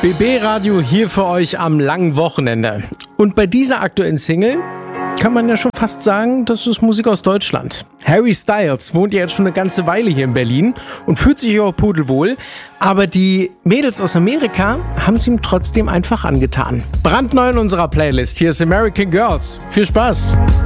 BB Radio hier für euch am langen Wochenende. Und bei dieser aktuellen Single kann man ja schon fast sagen, das ist Musik aus Deutschland. Harry Styles wohnt ja jetzt schon eine ganze Weile hier in Berlin und fühlt sich auch pudelwohl. Aber die Mädels aus Amerika haben es ihm trotzdem einfach angetan. Brandneu in unserer Playlist. Hier ist American Girls. Viel Spaß!